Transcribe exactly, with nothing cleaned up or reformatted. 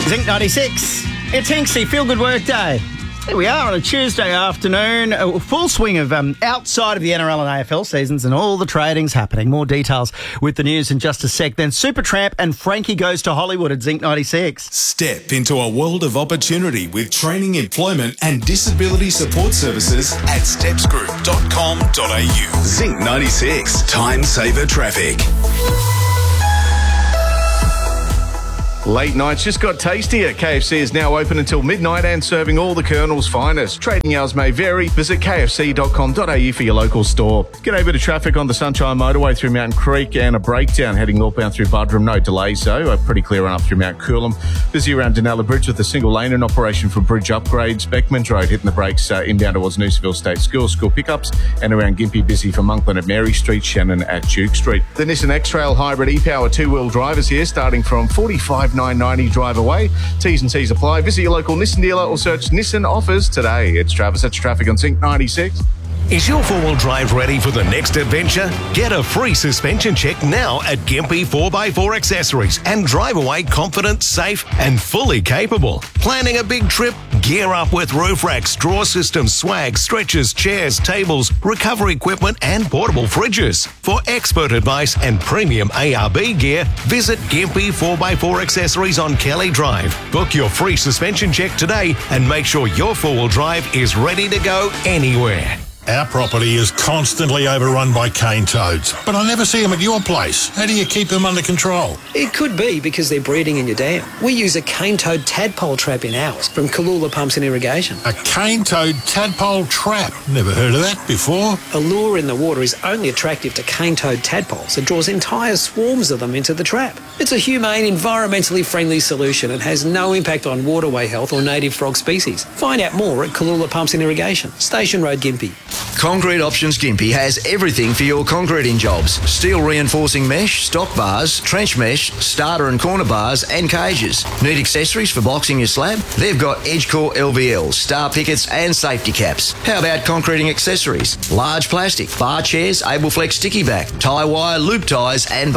Zinc ninety-six. It's Hinksy, Feel Good Work Day. Here we are on a Tuesday afternoon, a full swing of um, outside of the N R L and A F L seasons, and all the trading's happening. More details with the news in just a sec. Then Supertramp and Frankie Goes to Hollywood at Zinc ninety-six. Step into a world of opportunity with training, employment and disability support services at steps group dot com dot a u. Zinc ninety-six, time saver traffic. Late nights just got tastier. K F C is now open until midnight and serving all the Colonel's finest. Trading hours may vary. Visit k f c dot com dot a u for your local store. G'day, bit of traffic on the Sunshine Motorway through Mountain Creek and a breakdown heading northbound through Buderim. No delays, though. A pretty clear run up through Mount Coolum. Busy around Denella Bridge with a single lane in operation for bridge upgrades. Beckman's Road hitting the brakes uh, inbound towards Noosaville State School. School pickups. And around Gympie busy for Monkland at Mary Street, Shannon at Duke Street. The Nissan X-Trail Hybrid e-Power two-wheel drivers here starting from forty-five thousand nine hundred ninety drive away. T's and C's apply. Visit your local Nissan dealer or search Nissan offers today. It's Travis. That's traffic on Zinc ninety-six. Is your four-wheel drive ready for the next adventure? Get a free suspension check now at Gympie four by four Accessories and drive away confident, safe and fully capable. Planning a big trip? Gear up with roof racks, drawer systems, swag, stretchers, chairs, tables, recovery equipment and portable fridges. For expert advice and premium A R B gear, visit Gympie four by four Accessories on Kelly Drive. Book your free suspension check today and make sure your four-wheel drive is ready to go anywhere. Our property is constantly overrun by cane toads, but I never see them at your place. How do you keep them under control? It could be because they're breeding in your dam. We use a cane toad tadpole trap in ours from Kalula Pumps and Irrigation. A cane toad tadpole trap? Never heard of that before. A lure in the water is only attractive to cane toad tadpoles. It draws entire swarms of them into the trap. It's a humane, environmentally friendly solution and has no impact on waterway health or native frog species. Find out more at Kalula Pumps and Irrigation, Station Road, Gympie. Concrete Options Gympie has everything for your concreting jobs. Steel reinforcing mesh, stock bars, trench mesh, starter and corner bars and cages. Need accessories for boxing your slab? They've got Edgecore L V Ls, star pickets and safety caps. How about concreting accessories? Large plastic, bar chairs, Ableflex sticky back, tie wire, loop ties and